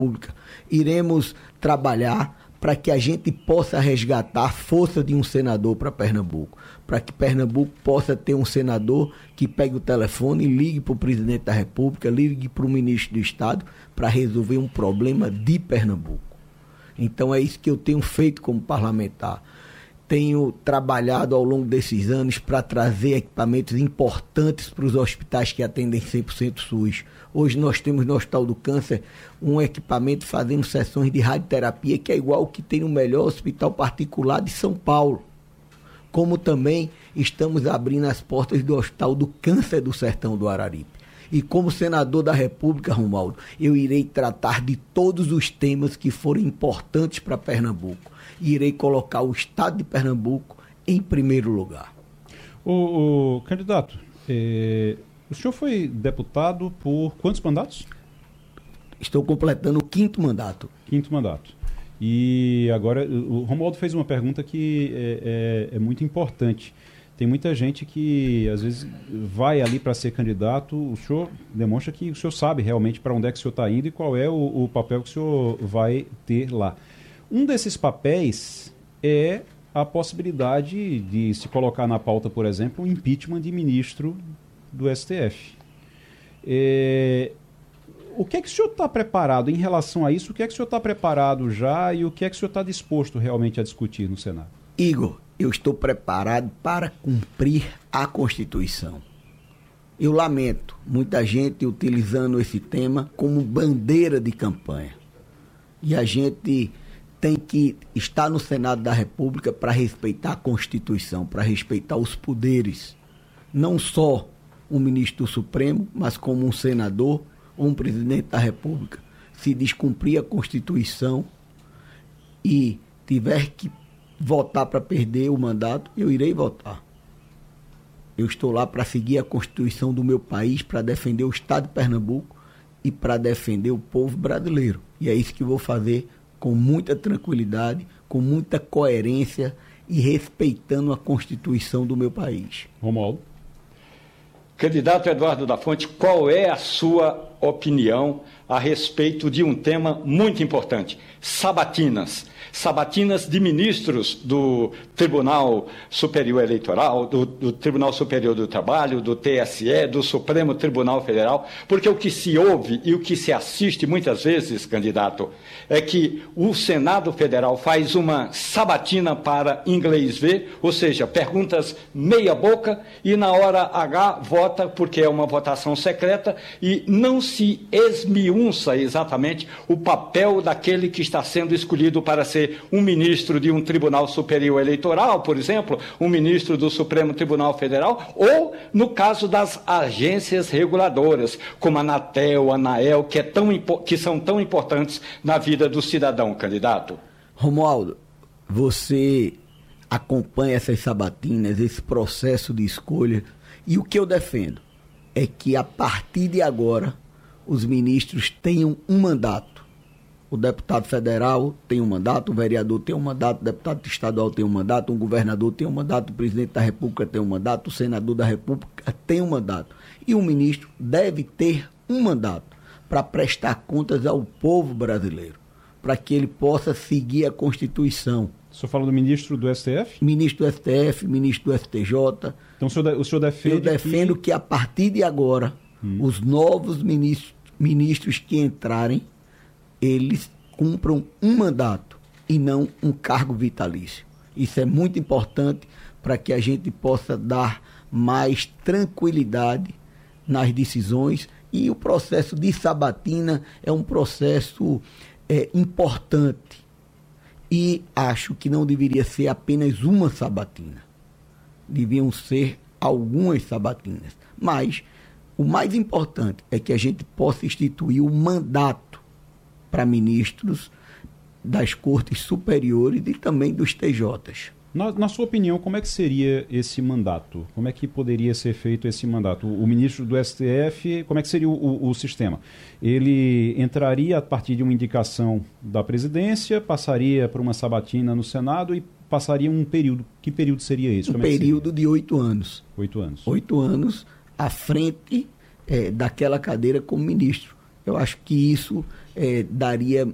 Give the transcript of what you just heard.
República, iremos trabalhar para que a gente possa resgatar a força de um senador para Pernambuco, para que Pernambuco possa ter um senador que pegue o telefone e ligue para o presidente da República, ligue para o ministro do Estado para resolver um problema de Pernambuco. Então é isso que eu tenho feito como parlamentar. Tenho trabalhado ao longo desses anos para trazer equipamentos importantes para os hospitais que atendem 100% SUS. Hoje nós temos no Hospital do Câncer um equipamento fazendo sessões de radioterapia que é igual ao que tem no melhor hospital particular de São Paulo. Como também estamos abrindo as portas do Hospital do Câncer do Sertão do Araripe. E como senador da República, Romualdo, eu irei tratar de todos os temas que forem importantes para Pernambuco. E irei colocar o Estado de Pernambuco em primeiro lugar. O candidato, o senhor foi deputado por quantos mandatos? Estou completando o 5º mandato. 5º mandato. E agora, o Romualdo fez uma pergunta que é muito importante. Tem muita gente que, às vezes, vai ali para ser candidato. O senhor demonstra que o senhor sabe realmente para onde é que o senhor está indo e qual é o papel que o senhor vai ter lá. Um desses papéis é a possibilidade de se colocar na pauta, por exemplo, um impeachment de ministro do STF. O que é que o senhor está preparado em relação a isso? O que é que o senhor está preparado já e o que é que o senhor está disposto realmente a discutir no Senado? Igor, eu estou preparado para cumprir a Constituição. Eu lamento muita gente utilizando esse tema como bandeira de campanha. E a gente tem que estar no Senado da República para respeitar a Constituição, para respeitar os poderes. Não só um ministro do Supremo, mas como um senador ou um presidente da República. Se descumprir a Constituição e tiver que votar para perder o mandato, eu irei votar. Eu estou lá para seguir a Constituição do meu país, para defender o Estado de Pernambuco e para defender o povo brasileiro. E é isso que eu vou fazer com muita tranquilidade, com muita coerência e respeitando a Constituição do meu país. Romualdo. Candidato Eduardo da Fonte, qual é a sua opinião a respeito de um tema muito importante? Sabatinas. Sabatinas de ministros do Tribunal Superior Eleitoral, do Tribunal Superior do Trabalho, do TSE, do Supremo Tribunal Federal, porque o que se ouve e o que se assiste muitas vezes, candidato, é que o Senado Federal faz uma sabatina para inglês ver, ou seja, perguntas meia boca e na hora H vota, porque é uma votação secreta e não se esmiuça exatamente o papel daquele que está sendo escolhido para ser um ministro de um Tribunal Superior Eleitoral, por exemplo, um ministro do Supremo Tribunal Federal, ou no caso das agências reguladoras, como a Anatel, a ANAEL, que são tão importantes na vida do cidadão, candidato. Romualdo, você acompanha essas sabatinas, esse processo de escolha, e o que eu defendo é que, a partir de agora, os ministros tenham um mandato. O deputado federal tem um mandato, o vereador tem um mandato, o deputado estadual tem um mandato, um governador tem um mandato, o presidente da República tem um mandato, o senador da República tem um mandato. E o ministro deve ter um mandato para prestar contas ao povo brasileiro, para que ele possa seguir a Constituição. O senhor fala do ministro do STF? Ministro do STF, ministro do STJ. Então o senhor defende. Eu defendo que a partir de agora, os novos ministros que entrarem, eles cumpram um mandato e não um cargo vitalício. Isso é muito importante para que a gente possa dar mais tranquilidade nas decisões, e o processo de sabatina é um processo importante, e acho que não deveria ser apenas uma sabatina, deviam ser algumas sabatinas, mas o mais importante é que a gente possa instituir o mandato para ministros das cortes superiores e também dos TJs. Na sua opinião, como é que seria esse mandato? Como é que poderia ser feito esse mandato? O ministro do STF, como é que seria o sistema? Ele entraria a partir de uma indicação da presidência, passaria por uma sabatina no Senado e passaria um período. Que período seria esse? Um período de 8 anos. 8 anos. 8 anos à frente daquela cadeira como ministro. Eu acho que isso daria